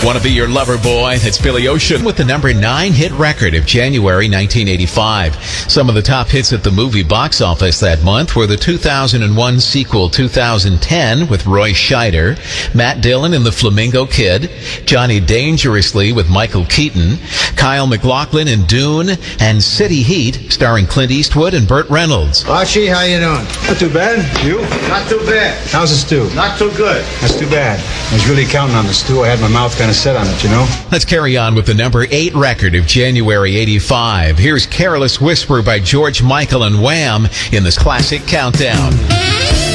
Wanna Be Your Lover Boy? It's Billy Ocean with the number 9 hit record of January 1985. Some of the top hits at the movie box office that month were the 2001 sequel 2010 with Roy Scheider, Matt Dillon and the Flamingo Kid, Johnny Dangerously with Michael Keaton, Kyle MacLachlan in Dune, and City Heat starring Clint Eastwood and Burt Reynolds. Archie, how you doing? Not too bad. You? Not too bad. How's the stew? Not too good. That's too bad. I was really counting on the stew. I had my mouth kind of set on it, you know? Let's carry on with the number 8 record of January 85. Here's Careless Whisper by George Michael and Wham in this classic countdown.